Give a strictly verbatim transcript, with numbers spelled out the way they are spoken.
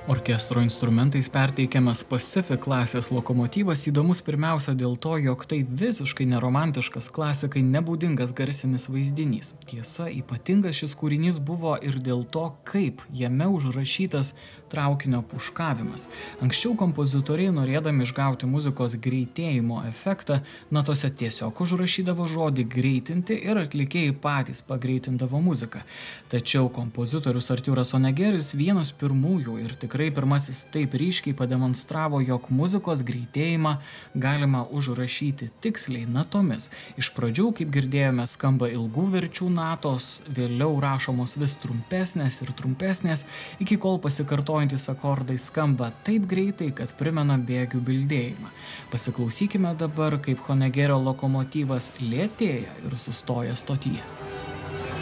Orkestro instrumentais perteikiamas Pacific klasės lokomotyvas įdomus pirmiausia dėl to, jog tai visiškai neromantiškas, klasikai nebūdingas garsinis vaizdinys. Tiesa, ypatingas šis kūrinys buvo ir dėl to, kaip jame užrašytas traukinio puškavimas. Anksčiau kompozitoriai, norėdami išgauti muzikos greitėjimo efektą, natose tiesiog užrašydavo žodį greitinti ir atlikėjai patys pagreitindavo muziką. Tačiau kompozitorius Artūras Honeggeris vienas pirmųjų ir tikrai pirmasis taip ryškiai pademonstravo, jog muzikos greitėjimą galima užrašyti tiksliai natomis. Iš pradžių, kaip girdėjome, skamba ilgų verčių natos, vėliau rašomos vis trumpesnės ir trumpesnės, iki kol pasikartojantys akordai skamba taip greitai, kad primena bėgių bildėjimą. Pasiklausykime dabar, kaip Honeggerio lokomotyvas lėtėja ir sustoja stotyje.